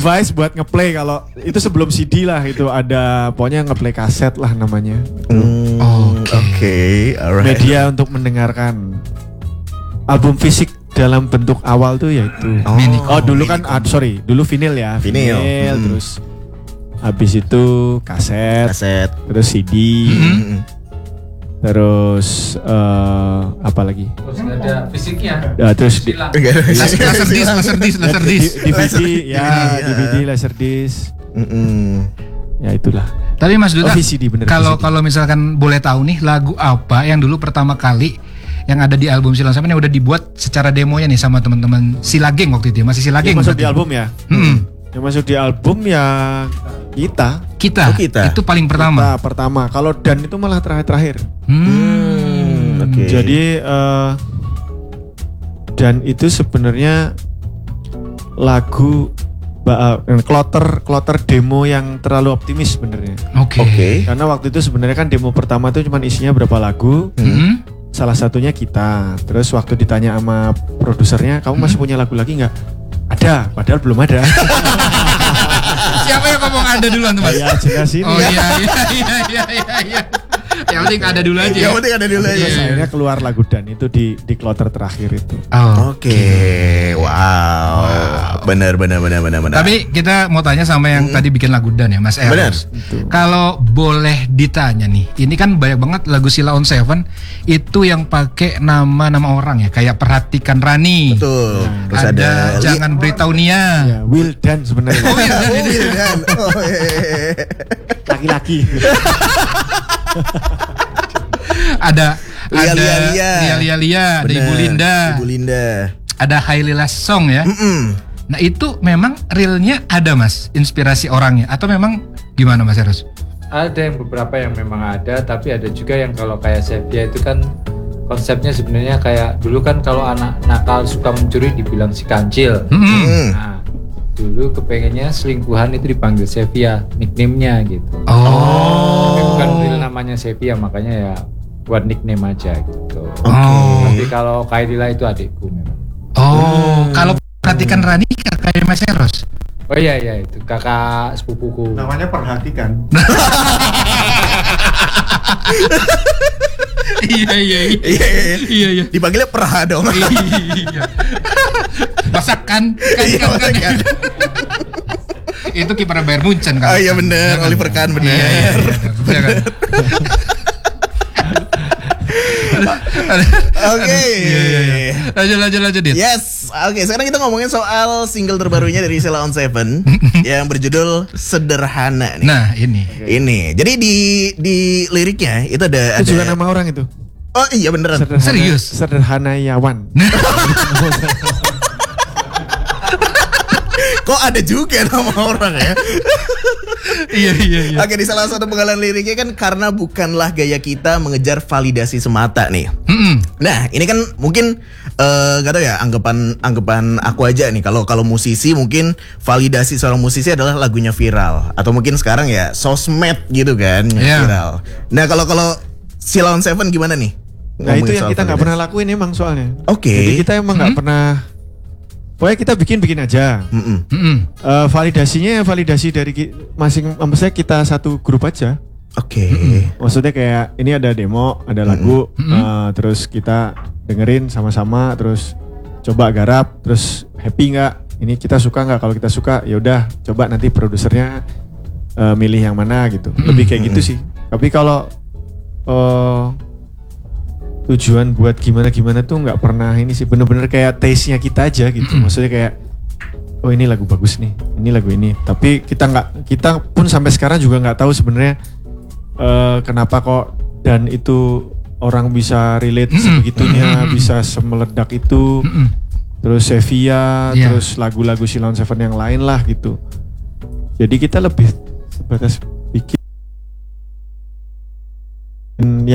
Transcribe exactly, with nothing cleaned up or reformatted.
device buat ngeplay. Kalau itu sebelum C D lah, itu ada pokoknya ngeplay kaset lah namanya. Hmm, Oke, okay. okay, alright. Media untuk mendengarkan album fisik dalam bentuk awal tuh yaitu. Oh, oh dulu kan, ah, sorry, dulu vinil ya. Vinil. Vinil hmm. Terus habis itu kaset. Kaset. Terus C D. Hmm. Terus uh, apa lagi? Terus ada fisiknya. Ya, terus di, laser disc, laser disc, laser disc. D V D ya, D V D, laser disc. Mm-mm. Ya itulah. Tapi Mas Duta, oh, V C D, bener, kalau V C D. kalau misalkan boleh tahu nih, lagu apa yang dulu pertama kali yang ada di album Silang Seven yang udah dibuat secara demonya nih sama teman-teman Sila Geng waktu itu ya? Masih Sila Geng. Yang masuk di album ya? Hmm. Yang masuk di album ya kita. Kita. Oh, kita. Itu paling pertama. Kita pertama. Kalau Dan itu malah terakhir-terakhir. Hmm. Hmm, Oke. Okay. Jadi uh, Dan itu sebenarnya lagu uh, kloter kloter demo yang terlalu optimis sebenarnya. Oke. Okay. Okay. Karena waktu itu sebenarnya kan demo pertama itu cuma isinya berapa lagu. Hmm. Salah satunya kita. Terus waktu ditanya sama produsernya, kamu masih punya lagu lagi nggak? Ada, padahal belum ada. Siapa yang ngomong ada duluan tuh Mas? Ya jelas ini. Oh iya iya iya iya iya. iya. Yang penting ada dulu aja. Yang penting ada dulu aja. Terus akhirnya keluar lagu Dan itu di di kloter terakhir itu. Oh, Oke, okay. wow. wow, benar benar benar benar benar. Tapi kita mau tanya sama yang hmm. tadi bikin lagu Dan ya, Mas Eros. Benar. Kalau boleh ditanya nih, ini kan banyak banget lagu Sheila on Seven itu yang pakai nama-nama orang ya, kayak Perhatikan Rani. Betul. Nah, terus ada, ada Jangan Beritahu Nia. Ya, Will Dan sebenarnya. Oh iya, Dan ini. Oh, Dan. Oh, iya. Laki-laki. ada Lia, ada Lia, Lia. Lia Lia Lia, ada Ibu Linda. Ibu Linda. Ada Hailila Song ya. Mm-mm. Nah itu memang realnya ada Mas, inspirasi orangnya atau memang gimana Mas Eros? Ada yang beberapa yang memang ada, tapi ada juga yang kalau kayak Sevia itu kan konsepnya sebenarnya kayak dulu kan kalau anak nakal suka mencuri dibilang si kancil. Mm-hmm. Nah dulu kepengennya selingkuhan itu dipanggil Sevia, nickname-nya gitu. Oh. Tapi bukan real namanya Sevia, makanya ya buat nickname aja gitu. Oh. Tapi kalau Kailila itu adikku memang. Oh, kalau Perhatikan Rani kakak Mas Eros. Oh iya iya itu kakak sepupuku. Namanya Perhatikan. Iya iya iya. Iya iya. Iya iya. Dipanggilnya Perha dong. Iya. Masakan kan Iya, kan, kan, masakan. Itu kiper Bayern Munchen kan. Oh iya benar, Oliver Kahn benar. Iya iya iya. Benar kan? Oke. Iya iya iya. Lanjut lanjut lanjut Dit. Yes, oke. Sekarang kita ngomongin soal single terbarunya dari Sheila on Seven yang berjudul Sederhana nih. Nah ini. Ini, jadi di di liriknya itu ada Itu ada. juga nama orang itu. Oh iya beneran. Sederhana, Serius? Sederhanayawan. Kok ada juga nama orang ya? Iya iya iya. Oke, di salah satu penggalan liriknya kan karena bukanlah gaya kita mengejar validasi semata nih. Mm-mm. Nah, ini kan mungkin uh, gak tau ya anggapan anggapan aku aja nih. Kalau kalau musisi mungkin validasi seorang musisi adalah lagunya viral atau mungkin sekarang ya sosmed gitu kan yang Yeah. viral. Nah, kalau kalau Sheila on Seven gimana nih? Nah Ngomongin itu yang soal kita nggak validasi. pernah lakuin emang soalnya. Oke. Jadi kita emang nggak Hmm? pernah. Pokoknya kita bikin-bikin aja. Mm-mm. Mm-mm. Uh, validasinya validasi dari ki- masing, maksudnya kita satu grup aja. Oke. Maksudnya kayak ini ada demo, ada lagu, Mm-mm. uh, terus kita dengerin sama-sama, terus coba garap, terus happy nggak? Ini kita suka nggak? Kalau kita suka, ya udah coba nanti produsernya uh, milih yang mana gitu. Lebih kayak gitu sih. Tapi kalau uh, tujuan buat gimana-gimana tuh nggak pernah ini sih. Bener-bener kayak taste-nya kita aja gitu. Maksudnya kayak oh ini lagu bagus nih, ini lagu ini. Tapi kita nggak, kita pun sampai sekarang juga nggak tahu sebenarnya uh, kenapa kok Dan itu orang bisa relate Mm-mm. sebegitunya, Mm-mm. bisa semeledak itu. Mm-mm. Terus Sevia, Yeah. terus lagu-lagu Sheila on Seven yang lain lah gitu. Jadi kita lebih sebatas